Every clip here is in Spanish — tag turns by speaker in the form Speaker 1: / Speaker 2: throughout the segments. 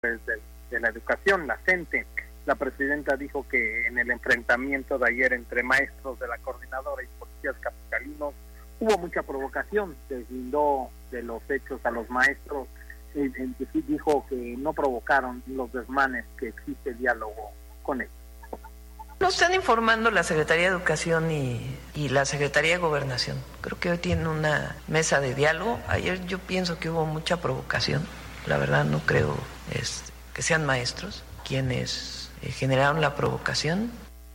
Speaker 1: de la educación, la CENTE. La presidenta dijo que en el enfrentamiento de ayer entre maestros de la coordinadora y policías capitalinos hubo mucha provocación, deslindó de los hechos a los maestros, dijo que no provocaron los desmanes, que existe diálogo con ellos.
Speaker 2: Nos están informando la Secretaría de Educación y la Secretaría de Gobernación. Creo que hoy tienen una mesa de diálogo. Ayer yo pienso que hubo mucha provocación. La verdad no creo que sean maestros quienes generaron la provocación.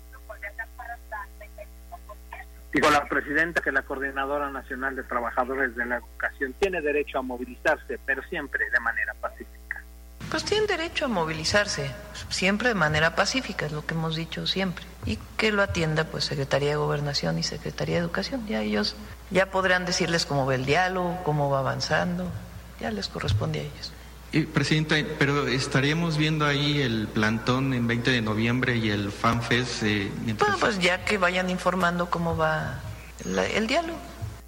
Speaker 1: Dijo la presidenta que la Coordinadora Nacional de Trabajadores de la Educación tiene derecho a movilizarse, pero siempre de manera pacífica.
Speaker 2: Pues tienen derecho a movilizarse, siempre de manera pacífica, es lo que hemos dicho siempre. Y que lo atienda pues Secretaría de Gobernación y Secretaría de Educación. Ya ellos podrán decirles cómo va el diálogo, cómo va avanzando, ya les corresponde a ellos.
Speaker 3: Presidenta, pero estaríamos viendo ahí el plantón en 20 de noviembre y el FanFest mientras...
Speaker 2: Bueno, pues ya que vayan informando cómo va el diálogo.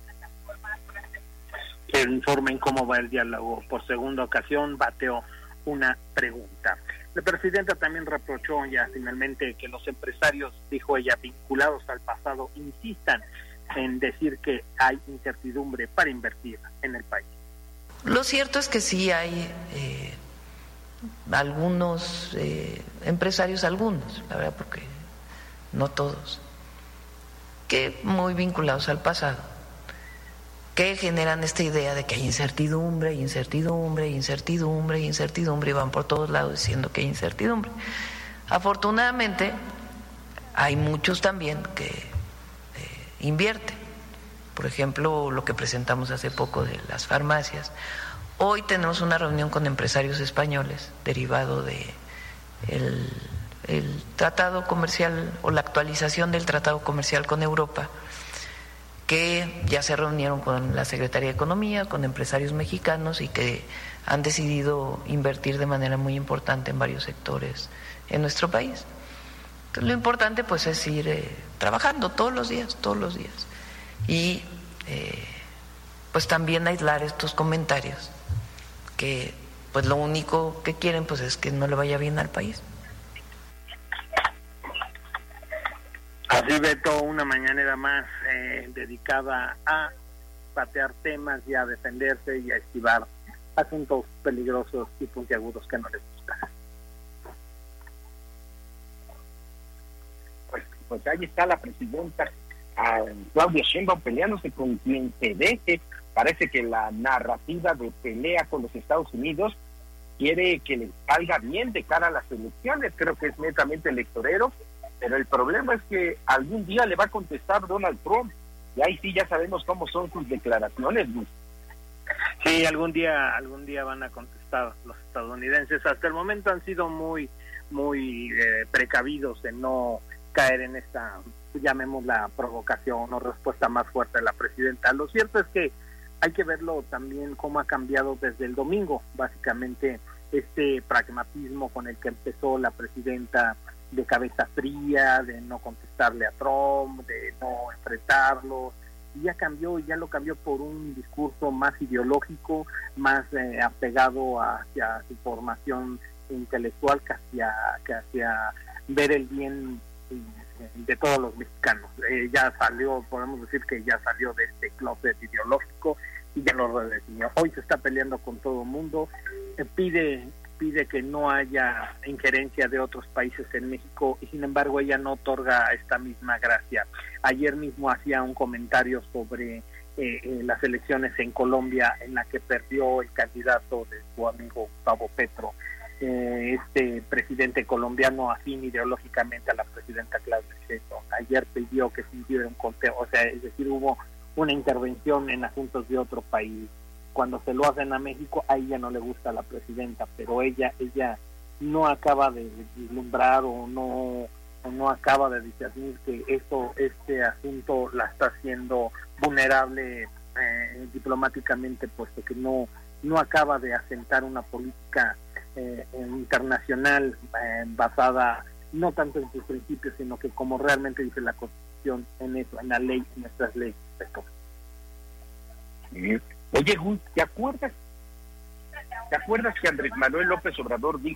Speaker 1: Que informen cómo va el diálogo. Por segunda ocasión bateó una pregunta. La presidenta también reprochó ya finalmente que los empresarios, dijo ella, vinculados al pasado, insistan en decir que hay incertidumbre para invertir en el país.
Speaker 2: Lo cierto es que sí hay algunos empresarios, algunos, la verdad, porque no todos, que muy vinculados al pasado, que generan esta idea de que hay incertidumbre, y van por todos lados diciendo que hay incertidumbre. Afortunadamente, hay muchos también que invierten. Por ejemplo, lo que presentamos hace poco de las farmacias. Hoy tenemos una reunión con empresarios españoles derivado de el tratado comercial o la actualización del tratado comercial con Europa, que ya se reunieron con la Secretaría de Economía, con empresarios mexicanos y que han decidido invertir de manera muy importante en varios sectores en nuestro país. Entonces, lo importante pues es ir trabajando todos los días y pues también aislar estos comentarios que pues lo único que quieren pues es que no le vaya bien al país.
Speaker 1: Así Beto, una mañanera más dedicada a patear temas y a defenderse y a esquivar asuntos peligrosos y puntiagudos que no les gustan.
Speaker 4: Pues ahí está la presidenta Claudia Sheinbaum peleándose con quien se deje. Parece que la narrativa de pelea con los Estados Unidos quiere que le salga bien de cara a las elecciones. Creo que es netamente electorero, pero el problema es que algún día le va a contestar Donald Trump, y ahí sí ya sabemos cómo son sus declaraciones, Luis.
Speaker 1: Sí, algún día van a contestar los estadounidenses. Hasta el momento han sido muy precavidos en no caer en esta, llamémosla, provocación o respuesta más fuerte de la presidenta. Lo cierto es que hay que verlo también cómo ha cambiado desde el domingo, básicamente este pragmatismo con el que empezó la presidenta, de cabeza fría, de no contestarle a Trump, de no enfrentarlo, y ya lo cambió por un discurso más ideológico, más apegado hacia su formación intelectual, que hacia ver el bien de todos los mexicanos. Ya salió, podemos decir que ya salió de este closet ideológico y ya lo redefinió. Hoy se está peleando con todo el mundo, pide que no haya injerencia de otros países en México, y sin embargo ella no otorga esta misma gracia. Ayer mismo hacía un comentario sobre las elecciones en Colombia, en la que perdió el candidato de su amigo Gustavo Petro, este presidente colombiano afín ideológicamente a la presidenta Claudia Sheinbaum. Ayer pidió que se hiciera un conteo, o sea, es decir, hubo una intervención en asuntos de otro país. Cuando se lo hacen a México, a ella no le gusta a la presidenta, pero ella no acaba de vislumbrar o no acaba de discernir que este asunto la está haciendo vulnerable diplomáticamente, puesto que no acaba de asentar una política internacional basada no tanto en sus principios, sino que como realmente dice la Constitución, en eso, en la ley, en nuestras leyes.
Speaker 4: Oye, Gus, ¿te acuerdas ¿Te acuerdas que Andrés Manuel López Obrador dijo